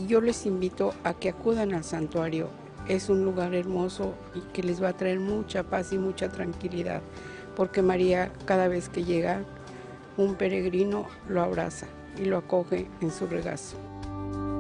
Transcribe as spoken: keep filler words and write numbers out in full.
y yo les invito a que acudan al santuario. Es un lugar hermoso y que les va a traer mucha paz y mucha tranquilidad, porque María, cada vez que llega un peregrino, lo abraza y lo acoge en su regazo.